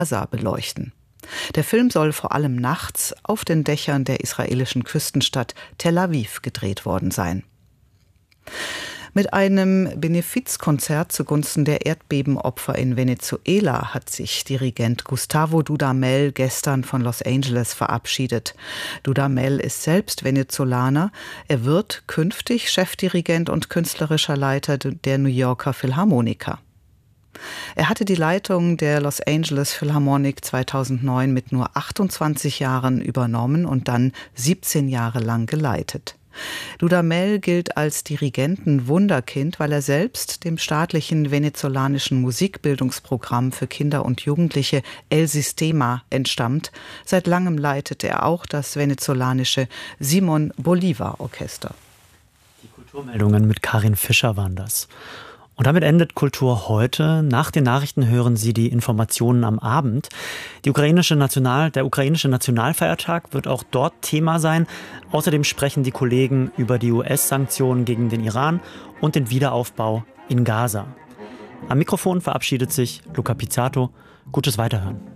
Gaza beleuchten. Der Film soll vor allem nachts auf den Dächern der israelischen Küstenstadt Tel Aviv gedreht worden sein. Mit einem Benefizkonzert zugunsten der Erdbebenopfer in Venezuela hat sich Dirigent Gustavo Dudamel gestern von Los Angeles verabschiedet. Dudamel ist selbst Venezolaner. Er wird künftig Chefdirigent und künstlerischer Leiter der New Yorker Philharmoniker. Er hatte die Leitung der Los Angeles Philharmonic 2009 mit nur 28 Jahren übernommen und dann 17 Jahre lang geleitet. Dudamel gilt als Dirigentenwunderkind, weil er selbst dem staatlichen venezolanischen Musikbildungsprogramm für Kinder und Jugendliche El Sistema entstammt. Seit langem leitet er auch das venezolanische Simón Bolívar Orchester. Die Kulturmeldungen mit Karin Fischer waren das. Und damit endet Kultur heute. Nach den Nachrichten hören Sie die Informationen am Abend. Der ukrainische Nationalfeiertag wird auch dort Thema sein. Außerdem sprechen die Kollegen über die US-Sanktionen gegen den Iran und den Wiederaufbau in Gaza. Am Mikrofon verabschiedet sich Luca Pizzato. Gutes Weiterhören.